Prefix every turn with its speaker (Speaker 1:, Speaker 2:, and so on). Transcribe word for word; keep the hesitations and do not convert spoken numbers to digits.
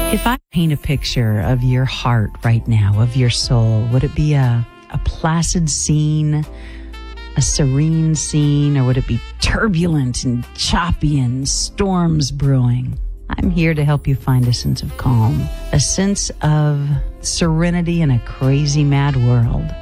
Speaker 1: If I paint a picture of your heart right now, of your soul, would it be a, a placid scene, a serene scene, or would it be turbulent and choppy and storms brewing? I'm here to help you find a sense of calm, a sense of serenity in a crazy, mad world.